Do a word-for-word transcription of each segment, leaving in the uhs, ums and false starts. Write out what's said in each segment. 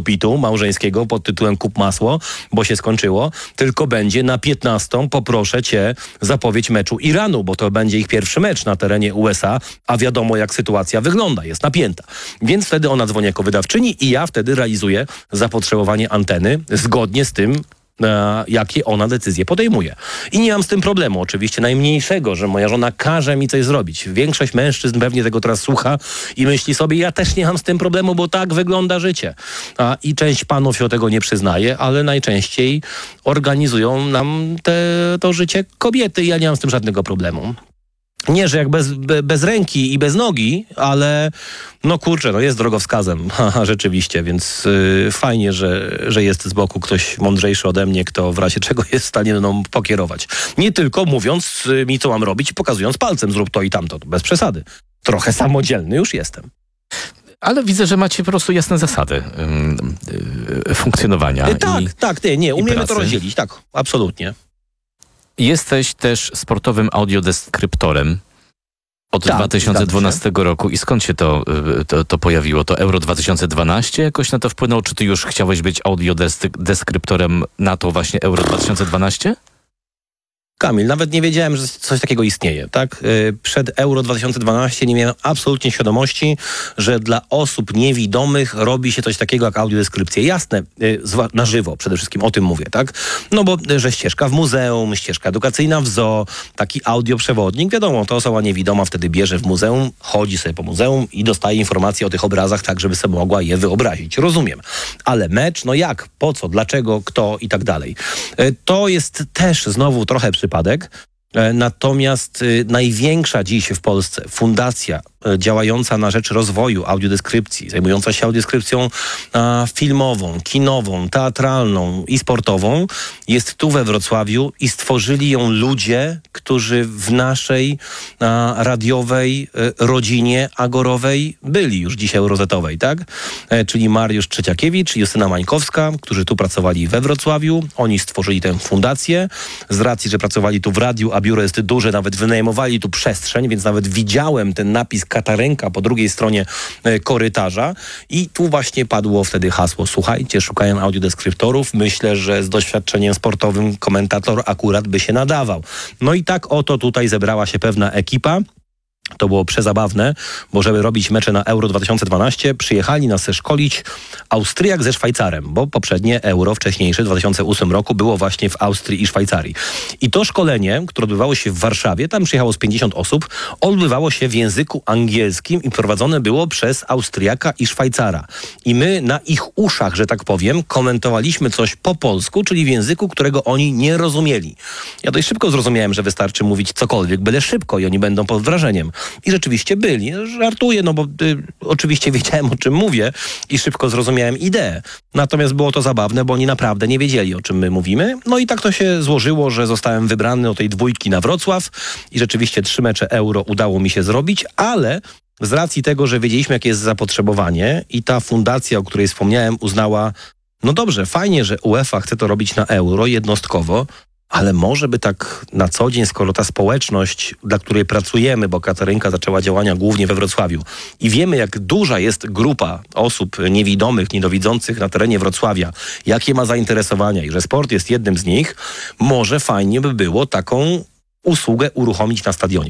sufitu małżeńskiego pod tytułem Kup masło, bo się skończyło, tylko będzie na piętnastą, poproszę cię, zapowiedź meczu Iranu, bo to będzie ich pierwszy mecz na terenie U S A, a wiadomo jak sytuacja wygląda, jest napięta. Więc wtedy ona dzwoni jako wydawczyni i ja wtedy realizuję zapotrzebowanie anteny zgodnie z tym, E, jakie ona decyzje podejmuje. I nie mam z tym problemu, oczywiście najmniejszego, że moja żona każe mi coś zrobić. Większość mężczyzn pewnie tego teraz słucha i myśli sobie, ja też nie mam z tym problemu, bo tak wygląda życie. A, I część panów się o tego nie przyznaje, ale najczęściej organizują nam te, to życie kobiety i ja nie mam z tym żadnego problemu. Nie, że jak bez, bez ręki i bez nogi, ale no kurczę, no jest drogowskazem, rzeczywiście, więc yy, fajnie, że, że jest z boku ktoś mądrzejszy ode mnie, kto w razie czego jest w stanie mną pokierować. Nie tylko mówiąc yy, mi, co mam robić, pokazując palcem, zrób to i tamto, bez przesady. Trochę samodzielny już jestem. Ale widzę, że macie po prostu jasne zasady yy, yy, funkcjonowania. Yy, tak, i, tak, nie, nie, umiemy pracy. to rozdzielić, tak, absolutnie. Jesteś też sportowym audiodeskryptorem od tak, dwa tysiące dwunastego roku. I skąd się to, to, to pojawiło? To Euro dwa tysiące dwanaście jakoś na to wpłynął? Czy ty już chciałeś być audiodeskryptorem na to właśnie Euro dwa tysiące dwanaście? Kamil, nawet nie wiedziałem, że coś takiego istnieje, tak? Przed Euro dwa tysiące dwanaście nie miałem absolutnie świadomości, że dla osób niewidomych robi się coś takiego jak audiodeskrypcję. Jasne, na żywo przede wszystkim o tym mówię, tak? No bo, że ścieżka w muzeum, ścieżka edukacyjna w zoo, taki audioprzewodnik, wiadomo, to osoba niewidoma wtedy bierze w muzeum, chodzi sobie po muzeum i dostaje informacje o tych obrazach tak, żeby sobie mogła je wyobrazić. Rozumiem. Ale mecz, no jak, po co, dlaczego, kto i tak dalej. To jest też znowu trochę przypadek. Natomiast y, największa dziś w Polsce fundacja y, działająca na rzecz rozwoju audiodeskrypcji, zajmująca się audiodeskrypcją y, filmową, kinową, teatralną i sportową jest tu we Wrocławiu i stworzyli ją ludzie, którzy w naszej y, radiowej y, rodzinie agorowej byli już dzisiaj eurozetowej, tak? E, czyli Mariusz Trzeciakiewicz i Justyna Mańkowska, którzy tu pracowali we Wrocławiu. Oni stworzyli tę fundację. Z racji, że pracowali tu w radiu, a biuro jest duże, nawet wynajmowali tu przestrzeń, więc nawet widziałem ten napis Katarenka po drugiej stronie e, korytarza i tu właśnie padło wtedy hasło: słuchajcie, szukają audiodeskryptorów. Myślę, że z doświadczeniem sportowym komentator akurat by się nadawał. No i tak oto tutaj zebrała się pewna ekipa. To było przezabawne, bo żeby robić mecze na Euro dwa tysiące dwanaście, przyjechali nas szkolić Austriak ze Szwajcarem, bo poprzednie Euro, wcześniejsze, w dwa tysiące ósmym roku, było właśnie w Austrii i Szwajcarii. I to szkolenie, które odbywało się w Warszawie, tam przyjechało z pięćdziesiąt osób, odbywało się w języku angielskim i prowadzone było przez Austriaka i Szwajcara. I my na ich uszach, że tak powiem, komentowaliśmy coś po polsku, czyli w języku, którego oni nie rozumieli. Ja dość szybko zrozumiałem, że wystarczy mówić cokolwiek, byle szybko i oni będą pod wrażeniem. I rzeczywiście byli. Żartuję, no bo y, oczywiście wiedziałem, o czym mówię i szybko zrozumiałem ideę. Natomiast było to zabawne, bo oni naprawdę nie wiedzieli, o czym my mówimy. No i tak to się złożyło, że zostałem wybrany do tej dwójki na Wrocław i rzeczywiście trzy mecze Euro udało mi się zrobić, ale z racji tego, że wiedzieliśmy, jakie jest zapotrzebowanie i ta fundacja, o której wspomniałem, uznała, no dobrze, fajnie, że UEFA chce to robić na Euro jednostkowo, ale może by tak na co dzień, skoro ta społeczność, dla której pracujemy, bo Katarynka zaczęła działania głównie we Wrocławiu i wiemy, jak duża jest grupa osób niewidomych, niedowidzących na terenie Wrocławia, jakie ma zainteresowania i że sport jest jednym z nich, może fajnie by było taką usługę uruchomić na stadionie.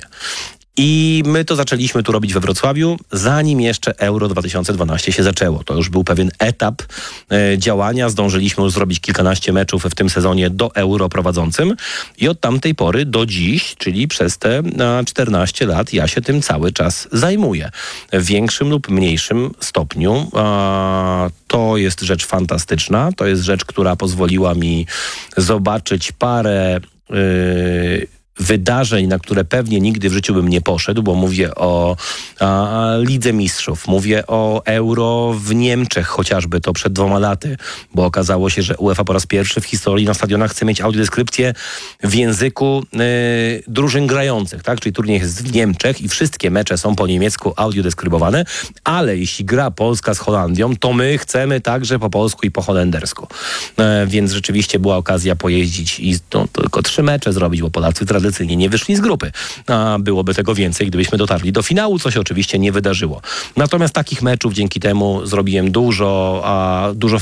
I my to zaczęliśmy tu robić we Wrocławiu, zanim jeszcze Euro dwa tysiące dwanaście się zaczęło. To już był pewien etap e, działania. Zdążyliśmy już zrobić kilkanaście meczów w tym sezonie do Euro prowadzącym. I od tamtej pory do dziś, czyli przez te e, czternaście lat, ja się tym cały czas zajmuję. W większym lub mniejszym stopniu. E, to jest rzecz fantastyczna. To jest rzecz, która pozwoliła mi zobaczyć parę E, wydarzeń, na które pewnie nigdy w życiu bym nie poszedł, bo mówię o a, Lidze Mistrzów, mówię o Euro w Niemczech chociażby, to przed dwoma laty, bo okazało się, że UEFA po raz pierwszy w historii na stadionach chce mieć audiodeskrypcję w języku y, drużyn grających, tak? Czyli turniej jest w Niemczech i wszystkie mecze są po niemiecku audiodeskrybowane, ale jeśli gra Polska z Holandią, to my chcemy także po polsku i po holendersku. Y, więc rzeczywiście była okazja pojeździć i no, tylko trzy mecze zrobić, bo Polacy tradycyjnie nie wyszli z grupy. A byłoby tego więcej, gdybyśmy dotarli do finału, co się oczywiście nie wydarzyło. Natomiast takich meczów dzięki temu zrobiłem dużo, a dużo